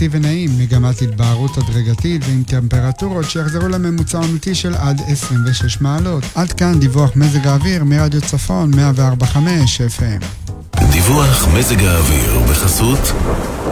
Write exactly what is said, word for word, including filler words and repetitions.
יציב ונעים, מגמת התבהרות הדרגתית ועם טמפרטורות שיחזרו לממוצע אמיתי של עד עשרים ושש מעלות. עד כאן דיווח מזג האוויר מרדיו צפון מאה וארבע נקודה חמש אף אם. דיווח מזג האוויר בחסות